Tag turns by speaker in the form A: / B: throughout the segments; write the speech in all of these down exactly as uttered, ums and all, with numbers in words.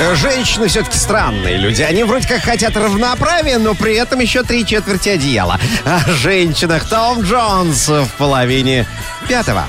A: женщины все-таки странные люди. Они вроде как хотят равноправия, но при этом еще три четверти одеяла. О женщинах Том Джонс в половине пятого.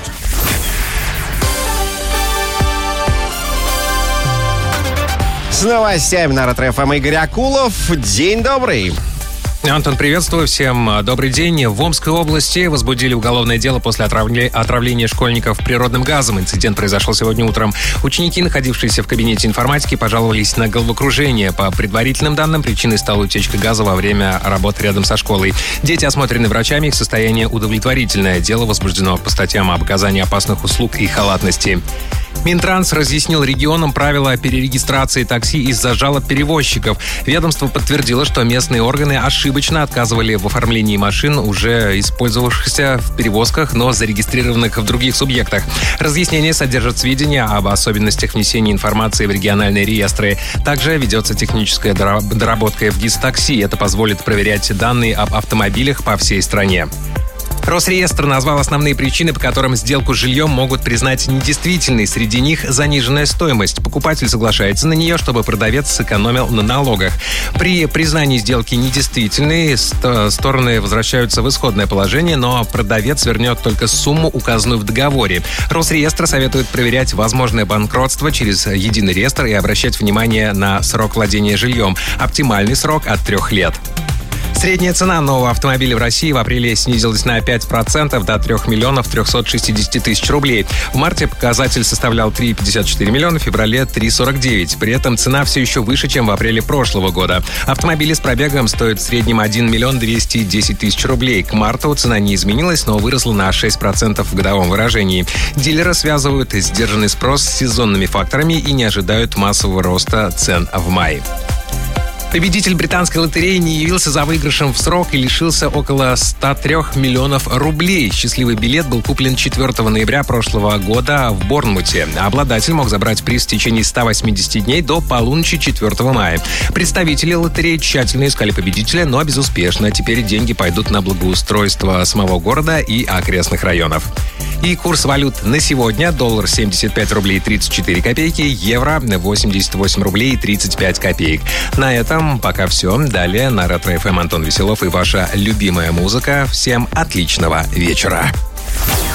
A: С новостями на Ретро-ФМ Игорь Акулов. День добрый.
B: Антон, приветствую. Всем добрый день. В Омской области возбудили уголовное дело после отравления, отравления школьников природным газом. Инцидент произошел сегодня утром. Ученики, находившиеся в кабинете информатики, пожаловались на головокружение. По предварительным данным, причиной стала утечка газа во время работы рядом со школой. Дети осмотрены врачами, их состояние удовлетворительное. Дело возбуждено по статьям об оказании опасных услуг и халатности. Минтранс разъяснил регионам правила перерегистрации такси из-за жалоб перевозчиков. Ведомство подтвердило, что местные органы ошибочно отказывали в оформлении машин, уже использовавшихся в перевозках, но зарегистрированных в других субъектах. Разъяснение содержит сведения об особенностях внесения информации в региональные реестры. Также ведется техническая доработка в ГИС такси. Это позволит проверять данные об автомобилях по всей стране. Росреестр назвал основные причины, по которым сделку с жильем могут признать недействительной. Среди них заниженная стоимость. Покупатель соглашается на нее, чтобы продавец сэкономил на налогах. При признании сделки недействительной стороны возвращаются в исходное положение, но продавец вернет только сумму, указанную в договоре. Росреестр советует проверять возможное банкротство через единый реестр и обращать внимание на срок владения жильем. Оптимальный срок от трех лет. Средняя цена нового автомобиля в России в апреле снизилась на пять процентов до трех миллионов трехсот шестидесяти тысяч рублей. В марте показатель составлял три целых пятьдесят четыре миллиона, в феврале три целых сорок девять. При этом цена все еще выше, чем в апреле прошлого года. Автомобили с пробегом стоят в среднем один миллион двести десять тысяч рублей. К марту цена не изменилась, но выросла на шесть процентов в годовом выражении. Дилеры связывают сдержанный спрос с сезонными факторами и не ожидают массового роста цен в мае. Победитель британской лотереи не явился за выигрышем в срок и лишился около ста трёх миллионов рублей. Счастливый билет был куплен четвёртого ноября прошлого года в Борнмуте. Обладатель мог забрать приз в течение ста восьмидесяти дней до полуночи четвёртого мая. Представители лотереи тщательно искали победителя, но безуспешно. Теперь деньги пойдут на благоустройство самого города и окрестных районов. И курс валют на сегодня: доллар семьдесят пять рублей тридцать четыре копейки, евро восемьдесят восемь рублей тридцать пять копеек. На этом пока все. Далее на Ретро-ФМ Антон Веселов и ваша любимая музыка. Всем отличного вечера.